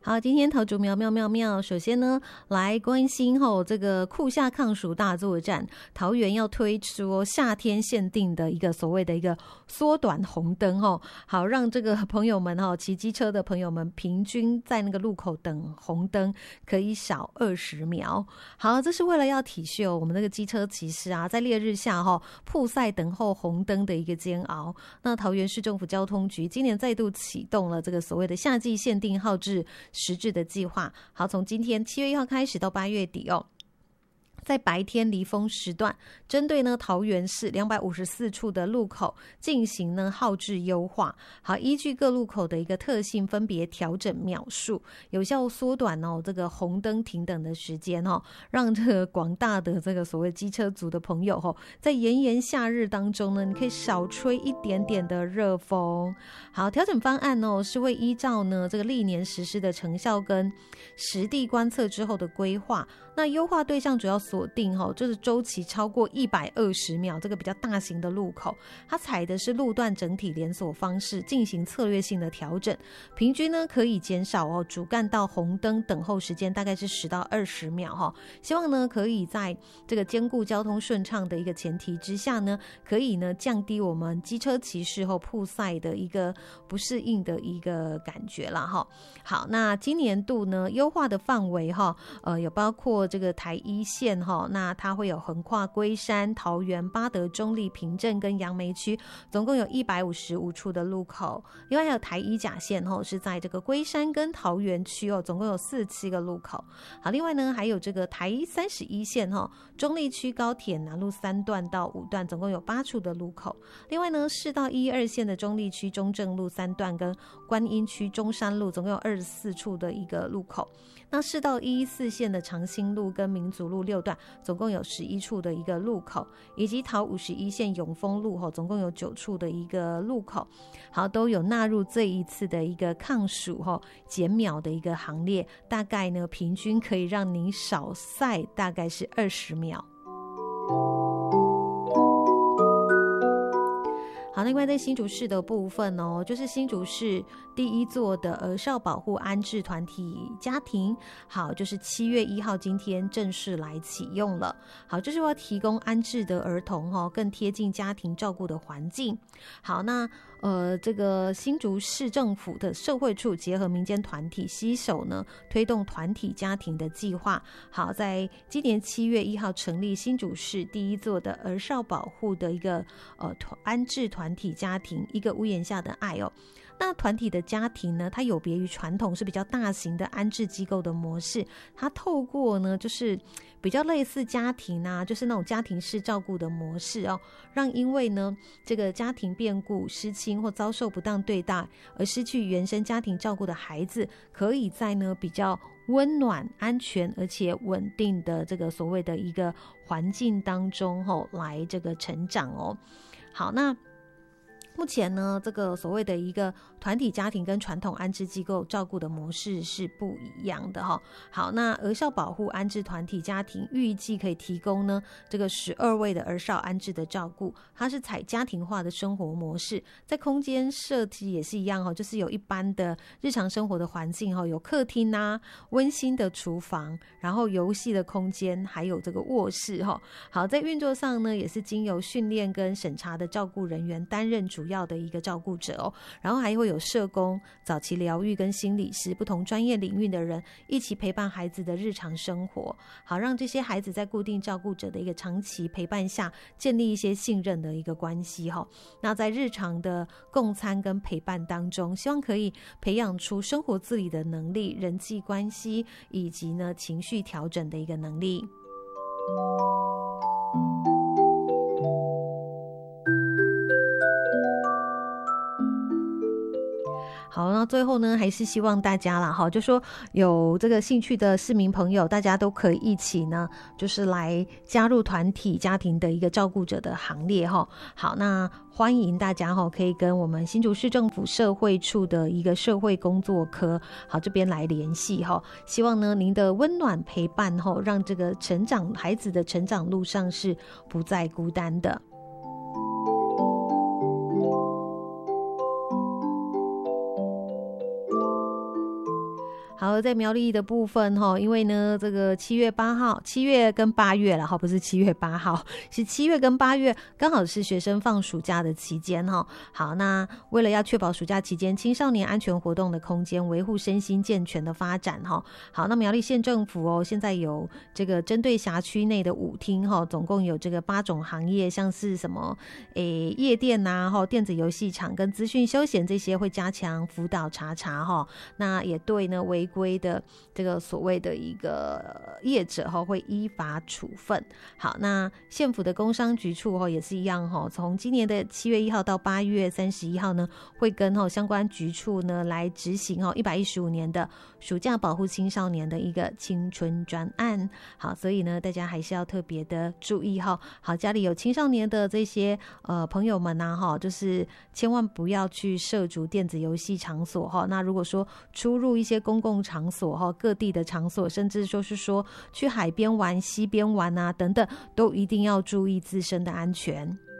好，今天桃竹苗妙妙妙，首先呢来关心这个酷夏抗暑大作战，桃园要推出夏天限定的一个所谓的一个缩短红灯好让这个朋友们骑机车的朋友们平均在那个路口等红灯可以少20秒。好，这是为了要体恤我们那个机车骑士啊，在烈日下曝晒等候红灯的一个煎熬。那桃园市政府交通局今年再度启动了这个所谓的夏季限定号志实质的计划。好，从今天7月1号开始到8月底在白天离峰时段，针对呢桃园市254处的路口进行呢号志优化。好，依据各路口的一个特性，分别调整秒数，有效缩短这个红灯停等的时间让这个广大的这个所谓机车族的朋友在炎炎夏日当中呢，你可以少吹一点点的热风。好，调整方案是会依照呢这个历年实施的成效跟实地观测之后的规划。那优化对象主要锁定就是周期超过120秒这个比较大型的路口，它采的是路段整体连锁方式进行策略性的调整，平均呢可以减少主干道红灯等候时间大概是10到20秒希望呢可以在这个兼顾交通顺畅的一个前提之下呢，可以呢降低我们机车骑士曝晒的一个不适应的一个感觉啦好，那今年度呢优化的范围有包括这个台一线那它会有横跨龟山、桃园、八德、中立、平镇跟杨梅区，总共有155处的路口。另外还有台一甲线是在这个龟山跟桃园区总共有47个路口。好，另外呢还有这个台31线中立区高铁南路3段到5段，总共有8处的路口。另外呢市道112线的中立区中正路3段跟观音区中山路总共有24处的一个路口。那市道114线的长兴路跟民族路6段总共有11处的一个路口，以及桃51线永丰路总共有9处的一个路口。好，都有纳入这一次的一个抗暑减秒的一个行列，大概呢平均可以让您少晒大概是20秒。好，另外在新竹市的部分就是新竹市第一座的儿少保护安置团体家庭，好，就是7月1号今天正式来启用了。好，就是要提供安置的儿童更贴近家庭照顾的环境。好，那这个新竹市政府的社会处结合民间团体携手呢，推动团体家庭的计划。好，在今年7月1号成立新竹市第一座的儿少保护的一个安置团体家庭，一个屋檐下的爱那团体的家庭呢，它有别于传统是比较大型的安置机构的模式，它透过呢就是比较类似家庭啊，就是那种家庭式照顾的模式让因为呢这个家庭变故、失亲或遭受不当对待而失去原生家庭照顾的孩子，可以在呢比较温暖、安全而且稳定的这个所谓的一个环境当中来这个成长好，那目前呢这个所谓的一个团体家庭跟传统安置机构照顾的模式是不一样的好，那儿少保护安置团体家庭预计可以提供呢这个12位的儿少安置的照顾，它是采家庭化的生活模式，在空间设计也是一样就是有一般的日常生活的环境有客厅啊、温馨的厨房，然后游戏的空间，还有这个卧室好，在运作上呢也是经由训练跟审查的照顾人员担任主要的一个照顾者然后还会有社工、早期疗愈跟心理师不同专业领域的人一起陪伴孩子的日常生活，好让这些孩子在固定照顾者的一个长期陪伴下建立一些信任的一个关系那在日常的共餐跟陪伴当中，希望可以培养出生活自理的能力、人际关系以及呢情绪调整的一个能力。好，那最后呢还是希望大家啦就说有这个兴趣的市民朋友，大家都可以一起呢就是来加入团体家庭的一个照顾者的行列好，那欢迎大家可以跟我们新竹市政府社会处的一个社会工作科好这边来联系希望呢您的温暖陪伴让这个孩子的成长路上是不再孤单的。 好，在苗栗的部分因为呢这个7月8号7月跟8月啦，不是7月8号，是7月跟8月刚好是学生放暑假的期间好，那为了要确保暑假期间青少年安全活动的空间，维护身心健全的发展好，那苗栗县政府现在有这个针对辖区内的舞厅总共有这个8种行业，像是什么夜店啊电子游戏场跟资讯休闲这些会加强辅导查那也对呢违规的这个所谓的一个业者会依法处分。好，那县府的工商局处也是一样从今年的7月1号到8月31号呢，会跟相关局处呢来执行115年的暑假保护青少年的一个青春专案。好，所以呢大家还是要特别的注意好，家里有青少年的这些朋友们就是千万不要去涉足电子游戏场所那如果说出入一些公共场所各地的场所，甚至就是说去海边玩、溪边玩啊等等，都一定要注意自身的安全。